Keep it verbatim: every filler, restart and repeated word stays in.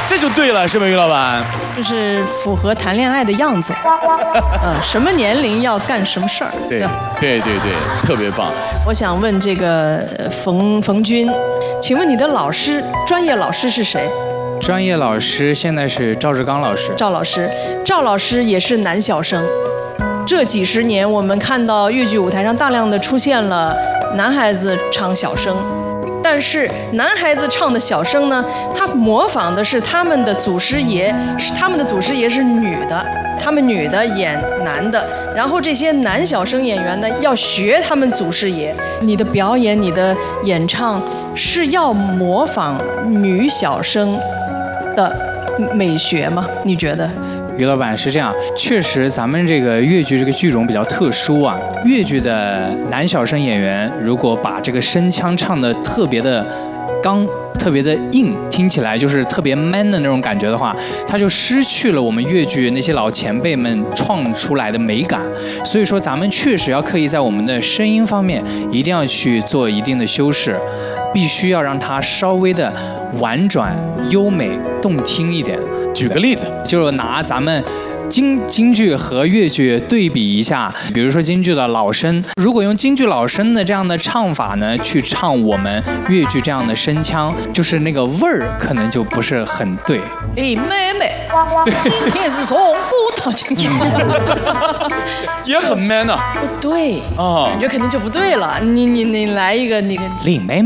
这就对了，是吧，于老板？ 就是符合谈恋爱的样子。嗯，什么年龄要干什么事儿？ 对对对对，特别棒。 我想问这个冯冯军，请问你的老师，专业老师是谁？ 专业老师现在是赵志刚老师。 赵老师，赵老师也是男小生。这几十年，我们看到越剧舞台上大量的出现了男孩子唱小生。但是男孩子唱的小生呢，他模仿的是他们的祖师爷，是他们的祖师爷是女的，他们女的演男的，然后这些男小生演员呢要学他们祖师爷。你的表演，你的演唱是要模仿女小生的美学吗？你觉得？ 于老板是这样，确实咱们这个越剧这个剧种比较特殊啊。越剧的男小生演员如果把这个声腔唱得特别的刚、特别的硬，听起来就是特别 man 的那种感觉的话，他就失去了我们越剧那些老前辈们创出来的美感。所以说咱们确实要刻意在我们的声音方面一定要去做一定的修饰，必须要让它稍微的婉转、优美、动听一点。 举个例子， 就是拿咱们京京剧和越剧对比一下，比如说京剧的老生，如果用京剧老生的这样的唱法呢，去唱我们越剧这样的声腔，就是那个味儿可能就不是很对。 李妹妹，今天是从骨头进去， 也很 man 啊。 不对哦， 感觉肯定就不对了。你你你来一个那个李妹妹。